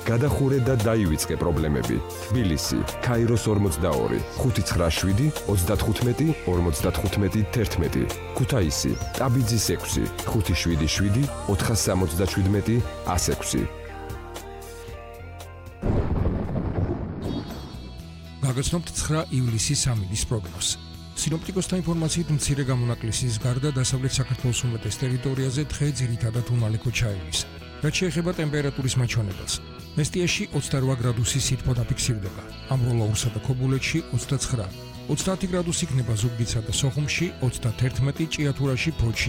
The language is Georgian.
გადახურე და დაივიწყე პრობლემები. თბილისი, ქაიროს 42, 597, 35, 55, 11. ქუთაისი, ტაბიძის 6, 577, 477, 106. გაგაცნობთ 9 ივლისის სამინის პროგნოზს. სინოპტიკოსთა ინფორმაციით მცირე გამონაკლისის გარდა დასავლეთ საქართველოს უმეტეს ტერიტორიაზე დღე ძირითადად უმალეკო ჩაივლის. რაც შეეხება ტემპერატურის მაჩვენებელს, მესტიაში 28 გრადუსი სითბო დაფიქსირდება, ამბროლაურსა და ქობულეთში 29, 30 გრადუსი იქნება ზუგდიდსა და სოხუმში, 31 ჭიათურაში, ფოთში